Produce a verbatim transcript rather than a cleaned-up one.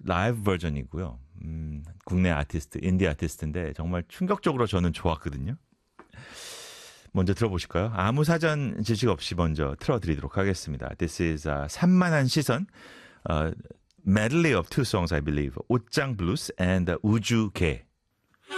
라이브 버전이고요. 음, 국내 아티스트, 인디 아티스트인데 정말 충격적으로 저는 좋았거든요. 먼저 들어보실까요? 아무 사전 지식 없이 먼저 틀어드리도록 하겠습니다. This is uh, 산만한 시선, uh, medley of two songs, I believe. 옷장 블루스 and uh, 우주개.